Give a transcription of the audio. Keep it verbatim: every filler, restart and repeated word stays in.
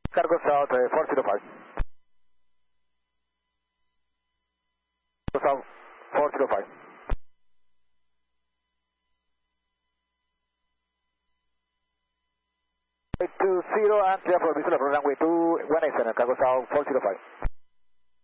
Cargo South uh, four zero five. Cargo South four zero five. two zero and clear for visual for runway two one eight seven, Cargo South four zero five.